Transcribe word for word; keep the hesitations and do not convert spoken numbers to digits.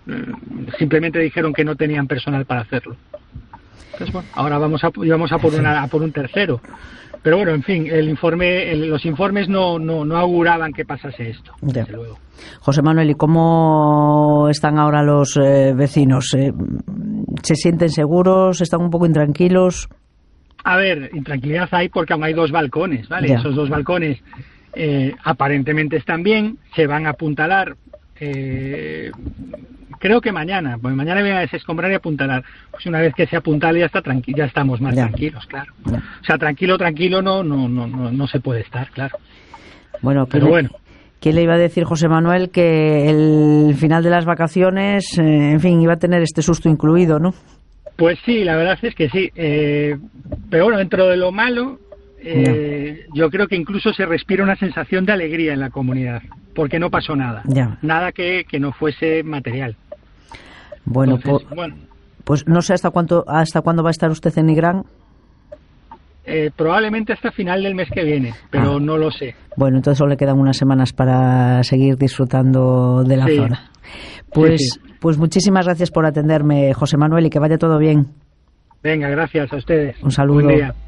simplemente dijeron que no tenían personal para hacerlo. Entonces, bueno, ahora vamos a, vamos a por, una, a por un tercero. Pero bueno, en fin, el informe, el, los informes no, no, no auguraban que pasase esto, ya. Desde luego. José Manuel, ¿y cómo están ahora los eh, vecinos? Eh, ¿Se sienten seguros? ¿Están un poco intranquilos? A ver, intranquilidad hay porque aún hay dos balcones, ¿vale? Ya. Esos dos balcones eh, aparentemente están bien, se van a apuntalar, eh, creo que mañana, pues mañana viene a desescombrar y apuntalar. Pues una vez que se apuntale ya está tranqui- ya estamos más ya. tranquilos, claro. Ya. O sea, tranquilo, tranquilo no, no, no, no, no se puede estar, claro. Bueno, pero le, bueno. ¿Quién le iba a decir, José Manuel, que el final de las vacaciones, eh, en fin, iba a tener este susto incluido, ¿no? Pues sí, la verdad es que sí. Eh, pero bueno, dentro de lo malo, eh, no. yo creo que incluso se respira una sensación de alegría en la comunidad, porque no pasó nada. Ya. Nada que, que no fuese material. Bueno, Entonces, po- bueno, pues no sé hasta cuánto, hasta cuándo va a estar usted en Nigrán. eh, probablemente hasta final del mes que viene, pero Ah. no lo sé. Bueno, entonces solo le quedan unas semanas para seguir disfrutando de la Sí. zona. Pues, Sí, sí. pues muchísimas gracias por atenderme, José Manuel, y que vaya todo bien. Venga, gracias a ustedes. Un saludo. Buen día.